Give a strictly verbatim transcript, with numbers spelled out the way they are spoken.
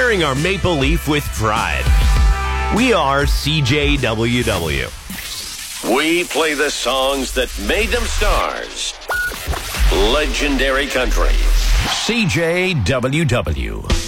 wearing our maple leaf with pride. We are C J W W. We play the songs that made them stars. Legendary country. C J W W.